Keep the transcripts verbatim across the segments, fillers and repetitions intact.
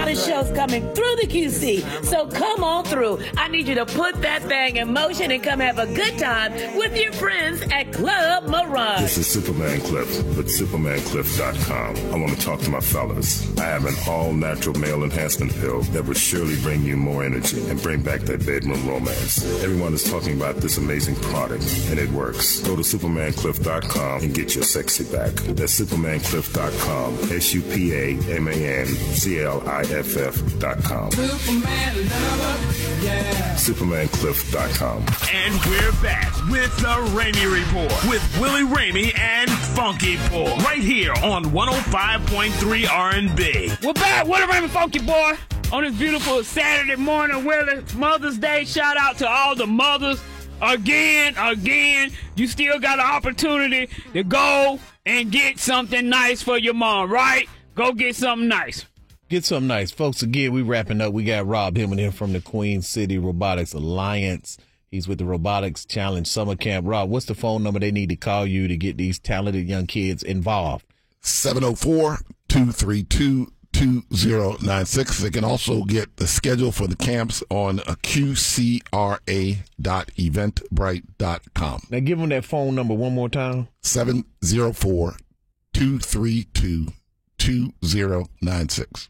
lot of shows coming through the Q C. So come on through. I need you to put that thing in motion and come have a good time with your friends at Club Mirage. This is Superman Cliff with Superman Cliff dot com. I want to talk to my fellas. I have an all-natural male enhancement pill that will surely bring you more energy and bring back that bedroom romance. Everyone is talking about this amazing product, and it works. Go to Superman Cliff dot com and get your sexy back. That's Superman Cliff dot com. S U P A M A N C L I F F dot com. Superman lover, yeah. Superman Cliff dot com. And we're back with the Ramey Report with Willie Ramey and Funky Boy right here on one oh five point three R and B. We're back with the Ramey Funky Boy on this beautiful Saturday morning. Willie, Mother's Day. Shout out to all the mothers. Again, again, you still got an opportunity to go and get something nice for your mom, right? Go get something nice. Get something nice. Folks, again, we wrapping up. We got Rob Hillman here from the Queen City Robotics Alliance. He's with the Robotics Challenge Summer Camp. Rob, what's the phone number they need to call you to get these talented young kids involved? seven oh four, two three two, two oh nine six. They can also get the schedule for the camps on Q C R A dot eventbrite dot com. Now give them that phone number one more time. seven oh four, two three two, two oh nine six.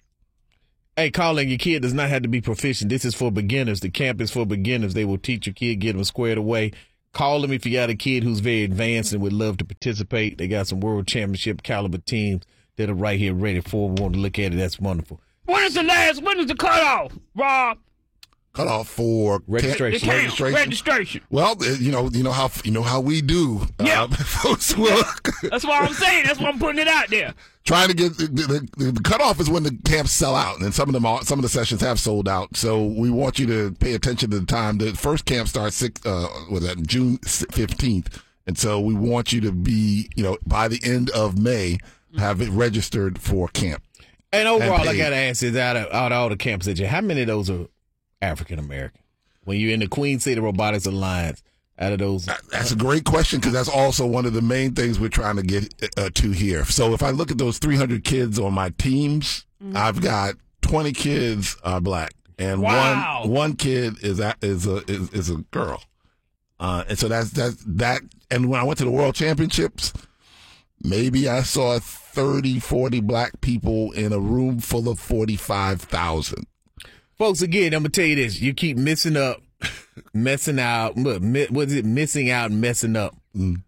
Hey, calling your kid does not have to be proficient. This is for beginners. The camp is for beginners. They will teach your kid, get them squared away. Call them if you got a kid who's very advanced and would love to participate. They got some world championship caliber teams that are right here ready for. We want to look at it. That's wonderful. When is the last, when is the cutoff, Rob? Cutoff for registration. Camp, registration. Registration. Well, you know, you know how you know how we do. Yeah, uh, folks will. That's what I'm saying. That's why I'm putting it out there. Trying to get the, the, the cutoff is when the camps sell out, and some of them are, some of the sessions have sold out. So we want you to pay attention to the time. The first camp starts six, uh, was that June fifteenth, and so we want you to be, you know, by the end of May, have it registered for camp. And overall, and I got to ask is out of, out of all the camps that you, how many of those are African American? When you're in the Queen City Robotics Alliance, out of those? That's a great question, because that's also one of the main things we're trying to get uh, to here. So if I look at those three hundred kids on my teams, mm-hmm. I've got twenty kids are black, and wow. one one kid is a, is a is, is a girl. Uh, and so that's that's that. And when I went to the World Championships, maybe I saw thirty, forty black people in a room full of forty-five thousand. Folks, again, I'm going to tell you this. You keep missing up, messing out. What is it? Missing out and messing up. Mm.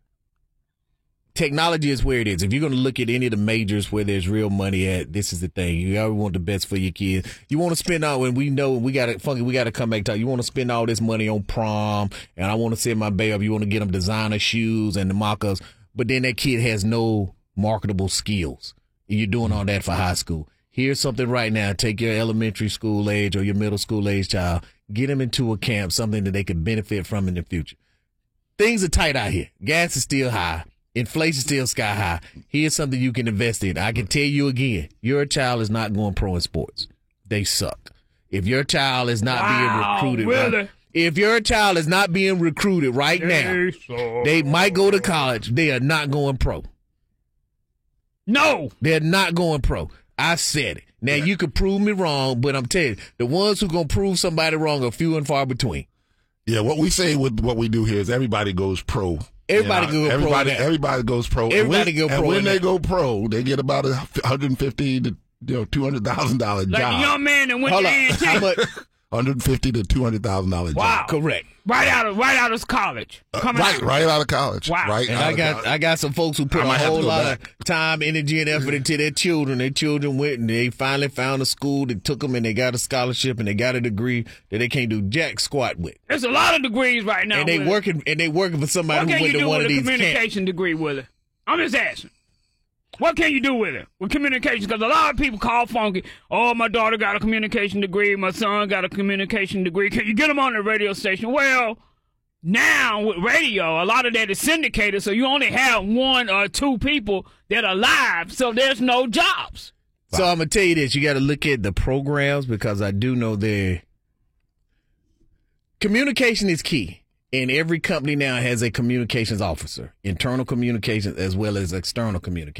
Technology is where it is. If you're going to look at any of the majors where there's real money at, this is the thing. You always want the best for your kids. You want to spend all, when we know we got to, funky, we got to come back to, you want to spend all this money on prom, and I want to send my baby up. You want to get them designer shoes and the mock-ups, but then that kid has no marketable skills. You're doing all that for high school. Here's something right now. Take your elementary school age or your middle school age child, get them into a camp, something that they can benefit from in the future. Things are tight out here. Gas is still high. Inflation still sky high. Here's something you can invest in. I can tell you again, your child is not going pro in sports. They suck. If your child is not wow, being recruited, really? right, if your child is not being recruited right now, so. they might go to college. They are not going pro. No. They're not going pro. I said it. Now, yeah. You could prove me wrong, but I'm telling you, the ones who going to prove somebody wrong are few and far between. Yeah, what we say with what we do here is everybody goes pro. Everybody you know, goes everybody, pro. Everybody goes pro. Everybody and when, go pro. And when they that. go pro, they get about a one hundred fifty to you know two hundred thousand dollar like job. Like a young man that went Hold to A and T. How much? one hundred fifty to two hundred thousand dollar wow. job. Correct. Right out of right out of college. Uh, right, out. right out of college. Wow. Right. And out I of got college. I got some folks who put a whole lot back. of time, energy, and effort into their children. Their children went and they finally found a school that took them and they got a scholarship and they got a degree that they can't do jack squat with. There's a lot of degrees right now. And they Willie. working and they working for somebody what who went to one of these camps. What can you do with a communication degree, Willie? I'm just asking. What can you do with it? With communication? Because a lot of people call funky, oh, my daughter got a communication degree, my son got a communication degree. Can you get them on the radio station? Well, now with radio, a lot of that is syndicated, so you only have one or two people that are live, so there's no jobs. So I'm going to tell you this. You got to look at the programs, because I do know that communication is key. And every company now has a communications officer, internal communications as well as external communications.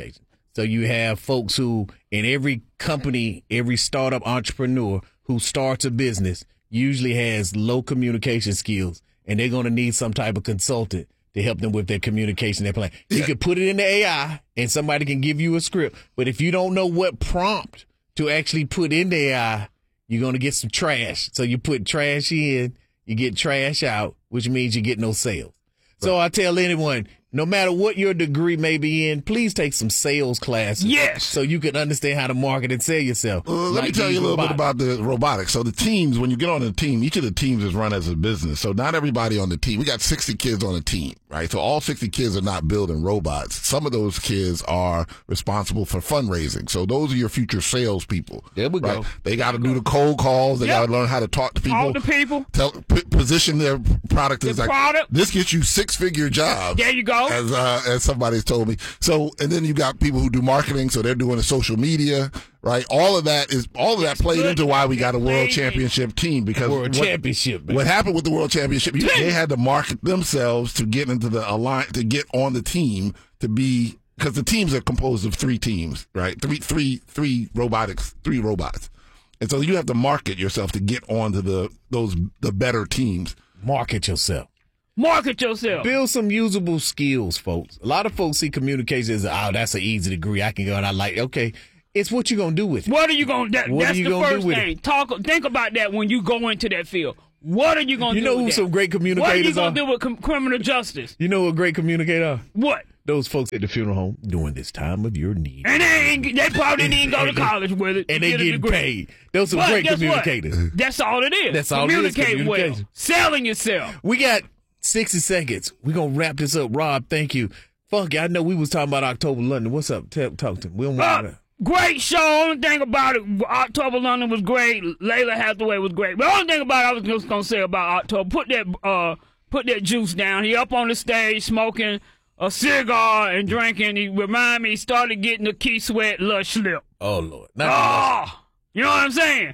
So you have folks who, in every company, every startup entrepreneur who starts a business usually has low communication skills, and they're going to need some type of consultant to help them with their communication, their plan. You yeah. can put it in the A I, and somebody can give you a script. But if you don't know what prompt to actually put in the A I, you're going to get some trash. So you put trash in, you get trash out, which means you get no sales. Right. So I tell anyone, no matter what your degree may be in, please take some sales classes. Yes. So you can understand how to market and sell yourself. Uh, let like me tell you a little robotics. bit about the robotics. So the teams, when you get on a team, each of the teams is run as a business. So not everybody on the team. We got sixty kids on a team, right? So all sixty kids are not building robots. Some of those kids are responsible for fundraising. So those are your future salespeople. There we right? go. They got to do the cold calls. They Yep. got to learn how to talk to people. All the people. Tell, p- position their product The as like, product. this gets you six-figure jobs. There you go. As, uh, as somebody's told me. So, and then you got people who do marketing, so they're doing the social media, right? All of that is, all of that played Good. into why we got a world Played. championship team, because World what, championship, man. what happened with the world championship, you- they had to market themselves to get into the alliance, to get on the team, to be, because the teams are composed of three teams, right? Three, three, three robotics, three robots. And so you have to market yourself to get onto the, those, the better teams. Market yourself. Market yourself. Build some usable skills, folks. A lot of folks see communication as, oh, that's an easy degree. I can go and I like, okay. It's what you going to do with it. What are you going to do? What That's are you the gonna first do with thing. it? Talk. Think about that when you go into that field. What are you going to You do know who with some that? great What are you communicators going are? to do with com- criminal justice? You know what great communicator are? What? Those folks at the funeral home during this time of your need. And they ain't, they probably didn't go to college with it. And to they get a getting degree. paid. Those are But great guess communicators. What? That's all it is. That's all it is, Communicate well. communication. Selling yourself. We got sixty seconds. We're going to wrap this up. Rob, thank you. Funky, I know we was talking about October London. What's up? Tell, talk to me. We don't want Uh, to. great show. Only thing about it, October London was great. Layla Hathaway was great. But the only thing about it, I was just gonna say about October, put that uh, put that juice down. He up on the stage smoking a cigar and drinking. He remind me he started getting the Key Sweat Lush Slip. Oh, Lord. Not Oh, you know what I'm saying?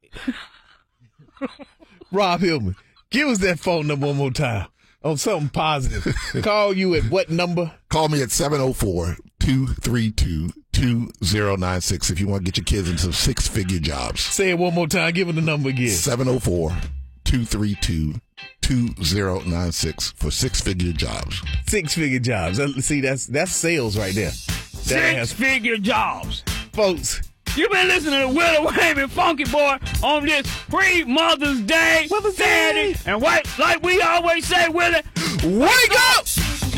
Rob Hillman, give us that phone number one more time on something positive. Call you at what number? Call me at seven oh four, two three two, two oh nine six if you want to get your kids into six-figure jobs. Say it one more time. Give them the number again. seven oh four, two three two, two oh nine six for six-figure jobs. Six-figure jobs. Uh, See, that's that's sales right there. That has, Six-figure jobs. folks. You've been listening to Willie Raymond Funky Boy on this pre-Mother's Day Mother's Saturday. Day. And what, like we always say, Willie, Wake up!